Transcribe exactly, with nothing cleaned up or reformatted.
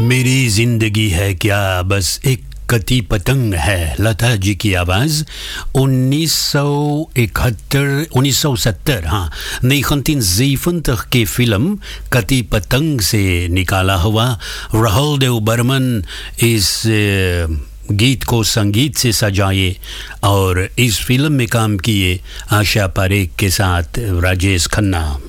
मेरी जिंदगी है क्या बस एक कटी पतंग है, लता जी की आवाज़। उन्नीस सौ इकहत्तर उन्नीस सौ सत्तर हाँ नाइनटीन ज़ेवेंटी की फिल्म कटी पतंग से निकाला हुआ। राहुल देव बर्मन इस गीत को संगीत से सजाए और इस फिल्म में काम किए आशा पारेख के साथ राजेश खन्ना।